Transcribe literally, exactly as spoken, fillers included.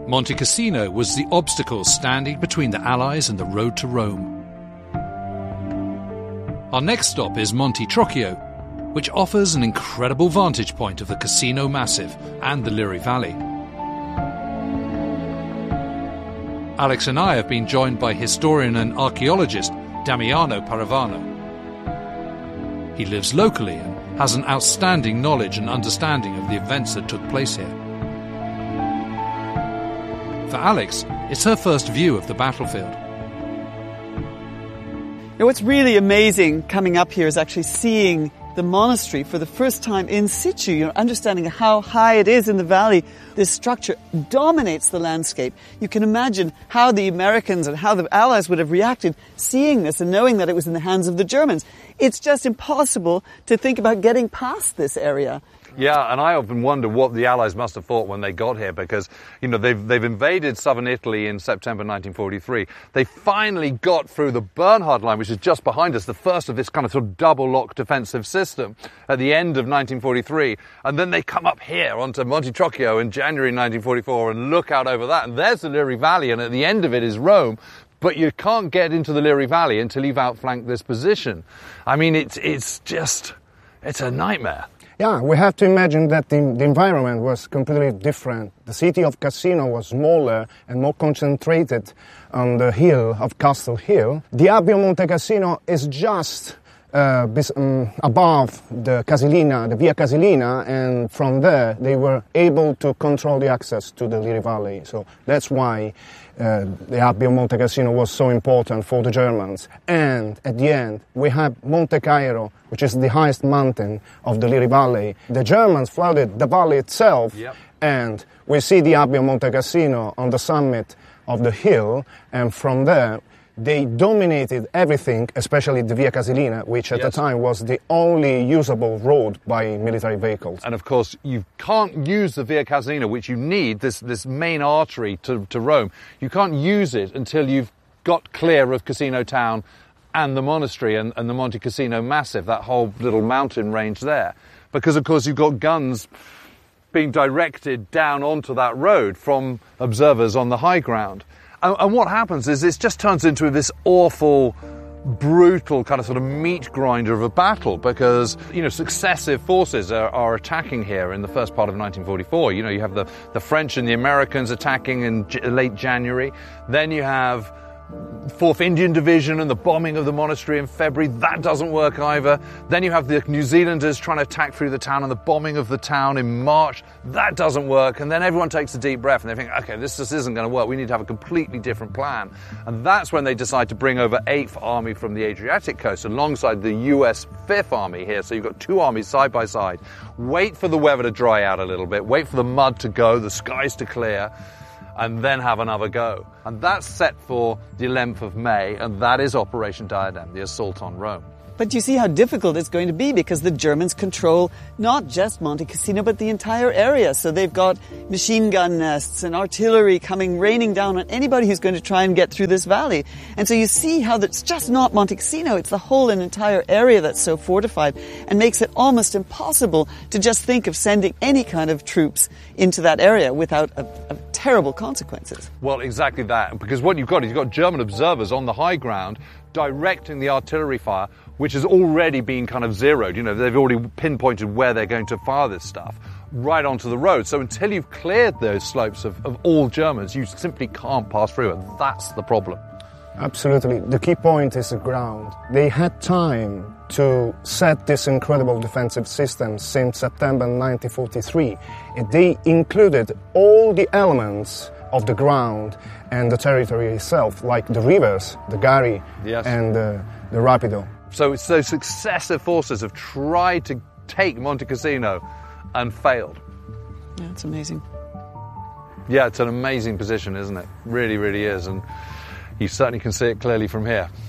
Monte Cassino was the obstacle standing between the Allies and the road to Rome. Our next stop is Monte Trocchio, which offers an incredible vantage point of the Cassino Massif and the Liri Valley. Alex and I have been joined by historian and archaeologist Damiano Paravano. He lives locally and has an outstanding knowledge and understanding of the events that took place here. For Alex, it's her first view of the battlefield. Now, what's really amazing coming up here is actually seeing the monastery for the first time in situ. You're understanding how high it is in the valley. This structure dominates the landscape. You can imagine how the Americans and how the Allies would have reacted seeing this and knowing that it was in the hands of the Germans. It's just impossible to think about getting past this area. Yeah, and I often wonder what the Allies must have thought when they got here, because, you know, they've, they've invaded southern Italy in September nineteen forty-three. They finally got through the Bernhard Line, which is just behind us, the first of this kind of sort of double-lock defensive system at the end of nineteen forty-three. And then they come up here onto Monte Trocchio in January nineteen forty-four and look out over that, and there's the Liri Valley, and at the end of it is Rome. But you can't get into the Liri Valley until you've outflanked this position. I mean, it's, it's just, it's a nightmare. Yeah, we have to imagine that the, the environment was completely different. The city of Cassino was smaller and more concentrated on the hill of Castle Hill. The Abbio Monte Cassino is just uh, bis, um, above the Casilina, the Via Casilina, and from there they were able to control the access to the Liri Valley. So that's why uh, the Abbio Monte Cassino was so important for the Germans. And at the end, we have Monte Cairo, which is the highest mountain of the Liri Valley. The Germans flooded the valley itself, yep. And we see the Abbio Monte Cassino on the summit of the hill, and from there they dominated everything, especially the Via Casilina, which at yes. the time was the only usable road by military vehicles. And of course, you can't use the Via Casilina, which you need, this, this main artery to, to Rome. You can't use it until you've got clear of Cassino town and the monastery and, and the Monte Cassino Massif, that whole little mountain range there. Because, of course, you've got guns being directed down onto that road from observers on the high ground. And, and what happens is this just turns into this awful, brutal kind of sort of meat grinder of a battle, because, you know, successive forces are, are attacking here in the first part of nineteen forty-four. You know, you have the, the French and the Americans attacking in j- late January. Then you have fourth Indian Division and the bombing of the monastery in February. That doesn't work either. Then you have the New Zealanders trying to attack through the town and the bombing of the town in March. That doesn't work. And then everyone takes a deep breath and they think, okay, this just isn't going to work. We need to have a completely different plan. And that's when they decide to bring over eighth Army from the Adriatic coast alongside the U S fifth Army here. So you've got two armies side by side. Wait for the weather to dry out a little bit. Wait for the mud to go, the skies to clear, and then have another go. And that's set for the eleventh of May, and that is Operation Diadem, the assault on Rome. But you see how difficult it's going to be, because the Germans control not just Monte Cassino, but the entire area. So they've got machine gun nests and artillery coming raining down on anybody who's going to try and get through this valley. And so you see how it's just not Monte Cassino, it's the whole and entire area that's so fortified, and makes it almost impossible to just think of sending any kind of troops into that area without a, a terrible consequences. Well, exactly that, because what you've got is you've got German observers on the high ground directing the artillery fire, which has already been kind of zeroed. You know, they've already pinpointed where they're going to fire this stuff, right onto the road. So until you've cleared those slopes of, of all Germans, you simply can't pass through, and that's the problem. Absolutely. The key point is the ground. They had time to set this incredible defensive system since September nineteen forty-three. And they included all the elements of the ground and the territory itself, like the rivers, the Gari, yes. and uh, the Rapido. So it's those successive forces have tried to take Monte Cassino and failed. Yeah, it's amazing. Yeah, it's an amazing position, isn't it? Really, really is. And you certainly can see it clearly from here.